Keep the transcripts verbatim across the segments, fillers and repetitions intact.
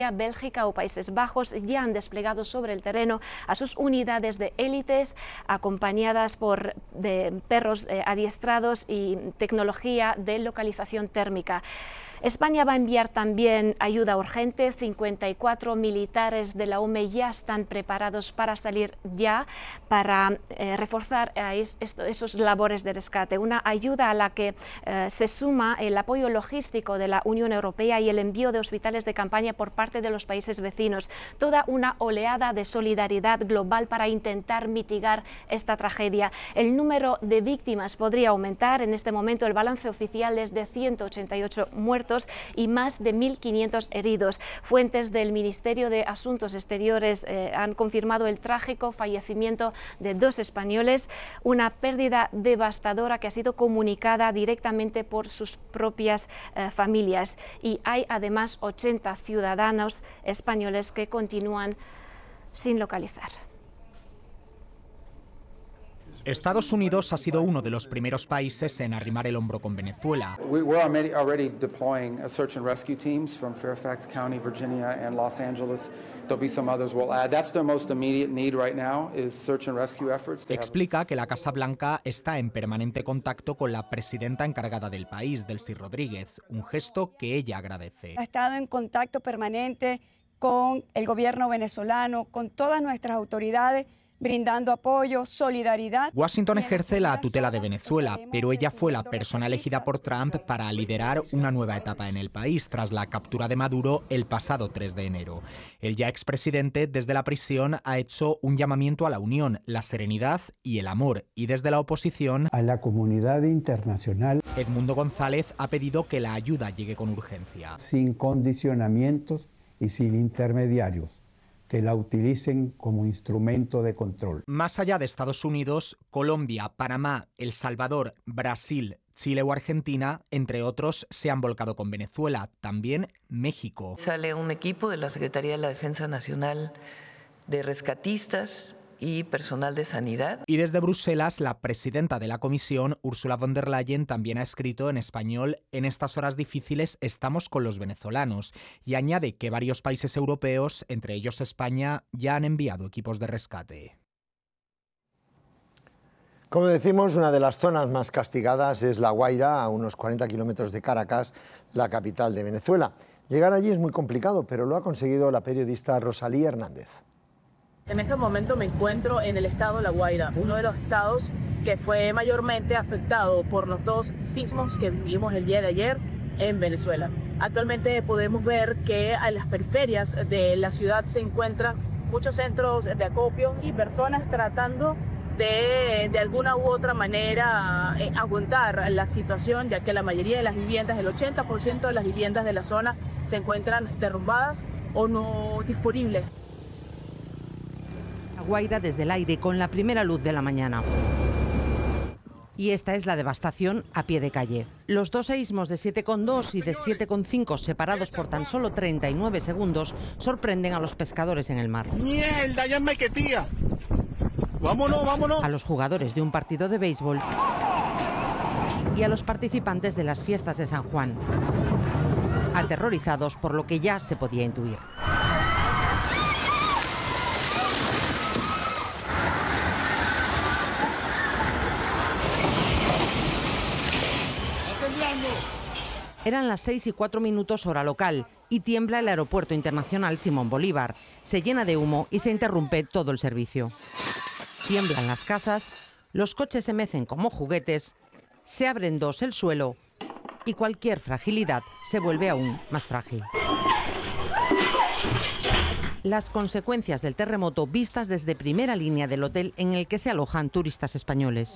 Bélgica o Países Bajos ya han desplegado sobre el terreno a sus unidades de élites, acompañadas por de perros eh, adiestrados y tecnología de localización térmica. España va a enviar también ayuda urgente. cincuenta y cuatro militares de la U M E ya están preparados para salir ya, para eh, reforzar eh, esto, esos labores de rescate. Una ayuda a la que eh, se suma el apoyo logístico de la Unión Europea y el envío de hospitales de campaña por parte de los países vecinos. Toda una oleada de solidaridad global para intentar mitigar esta tragedia. El número de víctimas podría aumentar. En este momento el balance oficial es de ciento ochenta y ocho muertos y más de mil quinientos heridos. Fuentes del Ministerio de Asuntos Exteriores eh, han confirmado el trágico fallecimiento de dos españoles, una pérdida devastadora que ha sido comunicada directamente por sus propias eh, familias. Y hay además ochenta ciudadanos españoles que continúan sin localizar. Estados Unidos ha sido uno de los primeros países en arrimar el hombro con Venezuela. We're already deploying search and rescue teams from Fairfax County, Virginia, and Los Angeles. There'll be some others we'll add. That's their most immediate need right now is search and rescue efforts. Explica que la Casa Blanca está en permanente contacto con la presidenta encargada del país, Delcy Rodríguez, un gesto que ella agradece. Ha estado en contacto permanente con el gobierno venezolano, con todas nuestras autoridades, brindando apoyo, solidaridad. Washington ejerce la tutela de Venezuela, pero ella fue la persona elegida por Trump para liderar una nueva etapa en el país tras la captura de Maduro el pasado tres de enero. El ya expresidente desde la prisión ha hecho un llamamiento a la unión, la serenidad y el amor, y desde la oposición a la comunidad internacional. Edmundo González ha pedido que la ayuda llegue con urgencia. Sin condicionamientos y sin intermediarios, que la utilicen como instrumento de control. Más allá de Estados Unidos, Colombia, Panamá, El Salvador, Brasil, Chile o Argentina, entre otros, se han volcado con Venezuela. También México. Sale un equipo de la Secretaría de la Defensa Nacional de rescatistas y personal de sanidad. Y desde Bruselas, la presidenta de la Comisión, Ursula von der Leyen, también ha escrito en español: en estas horas difíciles estamos con los venezolanos, y añade que varios países europeos, entre ellos España, ya han enviado equipos de rescate. Como decimos, una de las zonas más castigadas es La Guaira, a unos cuarenta kilómetros de Caracas, la capital de Venezuela. Llegar allí es muy complicado, pero lo ha conseguido la periodista Rosalía Hernández. En este momento me encuentro en el estado La Guaira, uno de los estados que fue mayormente afectado por los dos sismos que vivimos el día de ayer en Venezuela. Actualmente podemos ver que a las periferias de la ciudad se encuentran muchos centros de acopio y personas tratando de, de alguna u otra manera eh, aguantar la situación, ya que la mayoría de las viviendas, el ochenta por ciento de las viviendas de la zona se encuentran derrumbadas o no disponibles. La Guaira desde el aire con la primera luz de la mañana. Y esta es la devastación a pie de calle. Los dos seísmos de siete coma dos y de siete coma cinco, separados por tan solo treinta y nueve segundos, sorprenden a los pescadores en el mar. ¡Mierda, ya me quetía! ¡Vámonos, vámonos! A los jugadores de un partido de béisbol y a los participantes de las fiestas de San Juan, aterrorizados por lo que ya se podía intuir. Eran las seis y cuatro minutos hora local y tiembla el aeropuerto internacional Simón Bolívar. Se llena de humo y se interrumpe todo el servicio. Tiemblan las casas, los coches se mecen como juguetes, se abren dos el suelo y cualquier fragilidad se vuelve aún más frágil. Las consecuencias del terremoto vistas desde primera línea del hotel en el que se alojan turistas españoles.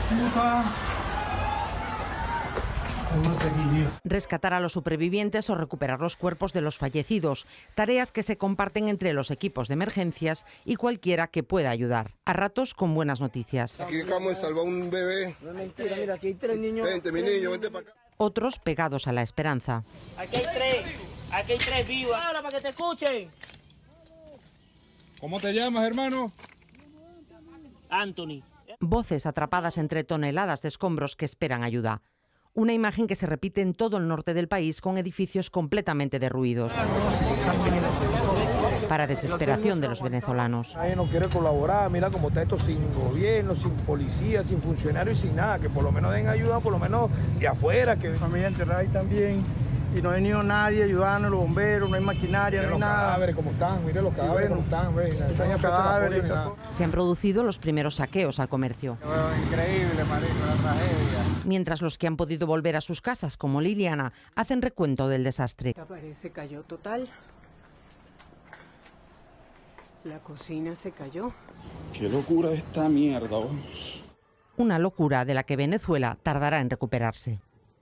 Rescatar a los supervivientes o recuperar los cuerpos de los fallecidos, tareas que se comparten entre los equipos de emergencias y cualquiera que pueda ayudar, a ratos con buenas noticias. Aquí acabamos de salvar un bebé. No es mentira, mira, aquí hay tres niños. Vente, mi niño, vente para acá. Otros pegados a la esperanza. Aquí hay tres, aquí hay tres vivos. Ahora para que te escuchen. ¿Cómo te llamas, hermano? Anthony. Voces atrapadas entre toneladas de escombros que esperan ayuda. Una imagen que se repite en todo el norte del país con edificios completamente derruidos. Para desesperación de los venezolanos. Nadie no quiere colaborar, mira cómo está esto sin gobierno, sin policía, sin funcionarios y sin nada, que por lo menos den ayuda, por lo menos de afuera. Que... familia enterrada ahí también y no ha venido nadie ayudando, los bomberos, no hay maquinaria, no hay nada. Los cadáveres cómo están, mire los cadáveres cómo están, ve, están los cadáveres. Se han producido los primeros saqueos al comercio. Increíble, marico, la tragedia. Mientras los que han podido volver a sus casas, como Liliana, hacen recuento del desastre. Esta pared se cayó total. La cocina se cayó. ¡Qué locura esta mierda! Oh. Una locura de la que Venezuela tardará en recuperarse.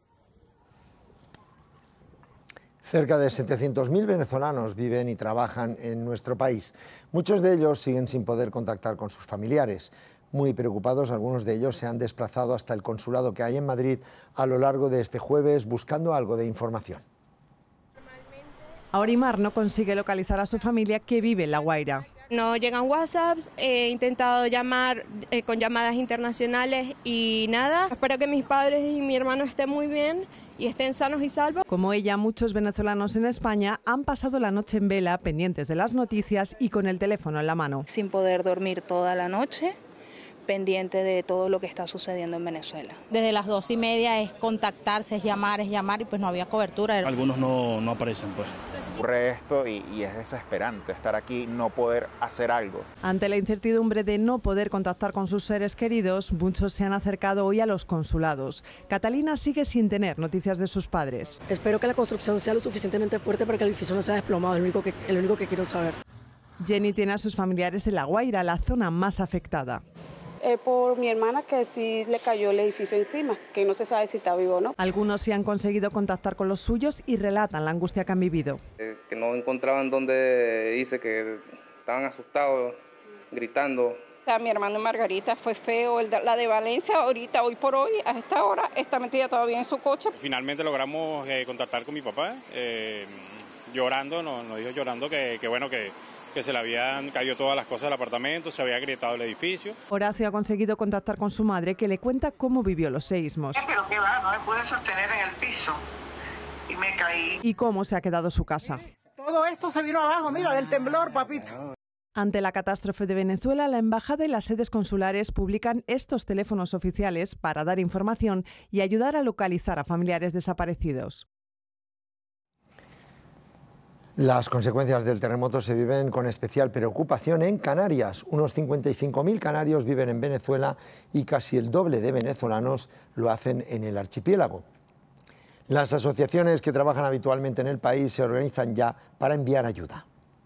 Cerca de setecientos mil venezolanos viven y trabajan en nuestro país. Muchos de ellos siguen sin poder contactar con sus familiares. Muy preocupados, algunos de ellos se han desplazado hasta el consulado que hay en Madrid a lo largo de este jueves buscando algo de información. Aurimar no consigue localizar a su familia que vive en La Guaira. No llegan WhatsApps, he intentado llamar eh, con llamadas internacionales y nada. Espero que mis padres y mi hermano estén muy bien y estén sanos y salvos. Como ella, muchos venezolanos en España han pasado la noche en vela, pendientes de las noticias y con el teléfono en la mano. Sin poder dormir toda la noche, pendiente de todo lo que está sucediendo en Venezuela. Desde las dos y media es contactarse, es llamar, es llamar y pues no había cobertura. Algunos no, no aparecen pues. Ocurre esto y, y es desesperante estar aquí, no poder hacer algo. Ante la incertidumbre de no poder contactar con sus seres queridos, muchos se han acercado hoy a los consulados. Catalina sigue sin tener noticias de sus padres. Espero que la construcción sea lo suficientemente fuerte para que el edificio no sea desplomado, es lo único que, es lo único que quiero saber. Jenny tiene a sus familiares en La Guaira, la zona más afectada. Eh, por mi hermana, que sí le cayó el edificio encima, que no se sabe si está vivo o no. Algunos sí han conseguido contactar con los suyos y relatan la angustia que han vivido. Eh, que no encontraban dónde, dice que estaban asustados, gritando. A mi hermano Margarita fue feo, el de, la de Valencia ahorita, hoy por hoy, a esta hora, está metida todavía en su coche. Finalmente logramos eh, contactar con mi papá, eh, llorando, nos, nos dijo llorando que, que bueno, que... que se le habían caído todas las cosas del apartamento, se había agrietado el edificio. Horacio ha conseguido contactar con su madre, que le cuenta cómo vivió los seísmos. Pero qué va, no me pude sostener en el piso y me caí. Y cómo se ha quedado su casa. Todo esto se vino abajo, mira, del temblor, papito. Ante la catástrofe de Venezuela, la embajada y las sedes consulares publican estos teléfonos oficiales para dar información y ayudar a localizar a familiares desaparecidos. Las consecuencias del terremoto se viven con especial preocupación en Canarias. Unos cincuenta y cinco mil canarios viven en Venezuela y casi el doble de venezolanos lo hacen en el archipiélago. Las asociaciones que trabajan habitualmente en el país se organizan ya para enviar ayuda.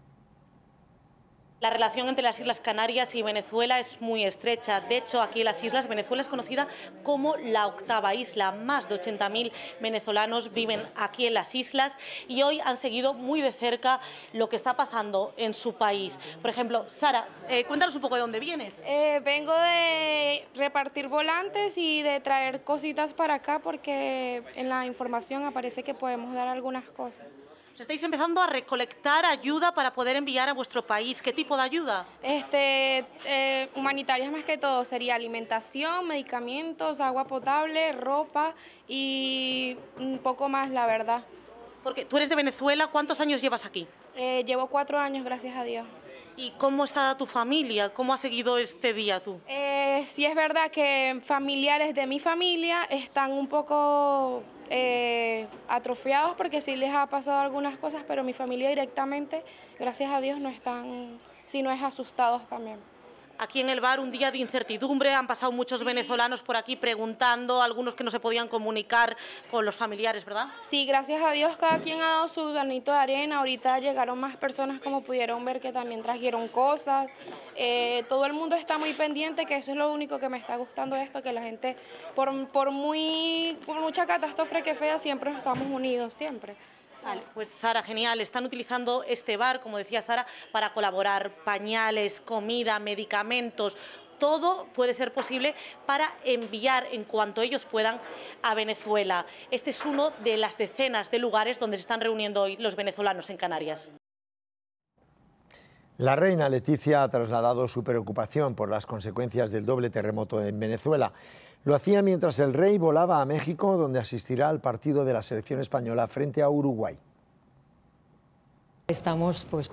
La relación entre las Islas Canarias y Venezuela es muy estrecha. De hecho, aquí en las islas, Venezuela es conocida como la octava isla. Más de ochenta mil venezolanos viven aquí en las islas y hoy han seguido muy de cerca lo que está pasando en su país. Por ejemplo, Sara, eh, cuéntanos un poco de dónde vienes. Eh, vengo de repartir volantes y de traer cositas para acá porque en la información aparece que podemos dar algunas cosas. Estáis empezando a recolectar ayuda para poder enviar a vuestro país. ¿Qué tipo de ayuda? Este, eh, humanitarias más que todo. Sería alimentación, medicamentos, agua potable, ropa y un poco más, la verdad. Porque tú eres de Venezuela, ¿cuántos años llevas aquí? Eh, llevo cuatro años, gracias a Dios. ¿Y cómo está tu familia? ¿Cómo ha seguido este día tú? Eh, sí es verdad que familiares de mi familia están un poco eh, atrofiados porque sí les ha pasado algunas cosas, pero mi familia directamente, gracias a Dios, no están, sí no es asustados también. Aquí en el bar, un día de incertidumbre, han pasado muchos sí. venezolanos por aquí preguntando, algunos que no se podían comunicar con los familiares, ¿verdad? Sí, gracias a Dios cada quien ha dado su granito de arena. Ahorita llegaron más personas, como pudieron ver, que también trajeron cosas. Eh, todo el mundo está muy pendiente, que eso es lo único que me está gustando de esto, que la gente, por, por, muy, por mucha catástrofe que sea, siempre estamos unidos, siempre. Vale, pues Sara, genial. Están utilizando este bar, como decía Sara, para colaborar, pañales, comida, medicamentos. Todo puede ser posible para enviar en cuanto ellos puedan a Venezuela. Este es uno de las decenas de lugares donde se están reuniendo hoy los venezolanos en Canarias. La reina Leticia ha trasladado su preocupación por las consecuencias del doble terremoto en Venezuela. Lo hacía mientras el rey volaba a México, donde asistirá al partido de la selección española frente a Uruguay. Estamos pues